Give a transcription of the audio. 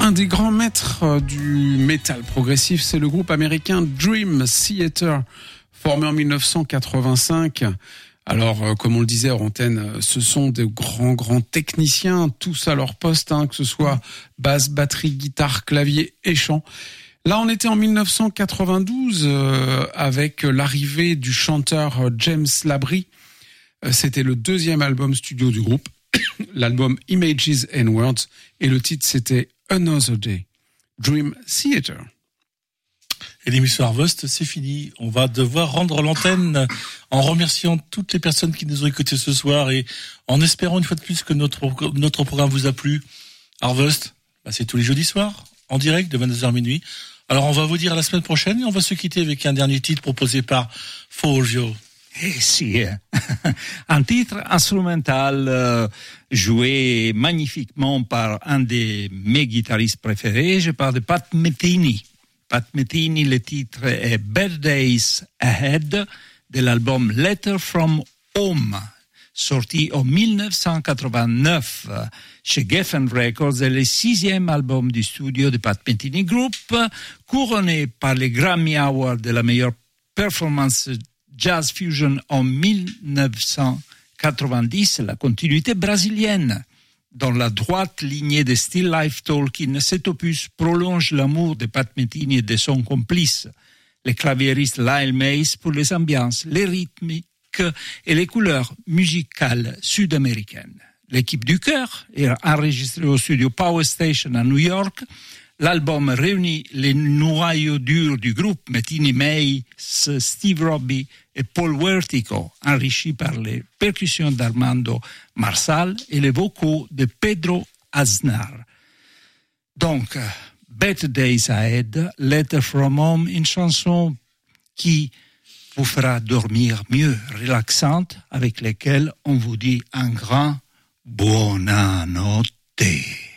Un des grands maîtres du métal progressif, c'est le groupe américain Dream Theater, formé en 1985. Alors, comme on le disait hors antenne, ce sont de grands techniciens, tous à leur poste, que ce soit basse, batterie, guitare, clavier et chant. Là, on était en 1992 avec l'arrivée du chanteur James Labrie. C'était le deuxième album studio du groupe, l'album Images and Words, et le titre c'était Another Day, Dream Theater. Et l'émission Harvest, c'est fini. On va devoir rendre l'antenne en remerciant toutes les personnes qui nous ont écoutés ce soir et en espérant une fois de plus que notre programme vous a plu. Harvest, c'est tous les jeudis soirs, en direct de 22h minuit. Alors on va vous dire à la semaine prochaine et on va se quitter avec un dernier titre proposé par Forgio. Eh si, un titre instrumental joué magnifiquement par un de mes guitaristes préférés. Je parle de Pat Metheny. Pat Metheny, le titre est Better Days Ahead de l'album Letter from Home, sorti en 1989 chez Geffen Records, et le 6e album du studio de Pat Metheny Group, couronné par les Grammy Awards de la meilleure performance Jazz Fusion en 1990, la continuité brésilienne. Dans la droite lignée de Still Life Talking, cet opus prolonge l'amour de Pat Metheny et de son complice, le claviériste Lyle Mays, pour les ambiances, les rythmiques et les couleurs musicales sud-américaines. L'équipe du chœur est enregistrée au studio Power Station à New York. L'album réunit les noyaux durs du groupe, Metheny Mays, Steve Robbie et Paul Vertigo, enrichis par les percussions d'Armando Marsal et les vocaux de Pedro Aznar. Donc, Better Days Ahead, Letter from Home, une chanson qui vous fera dormir mieux, relaxante, avec laquelle on vous dit un grand buonanotte.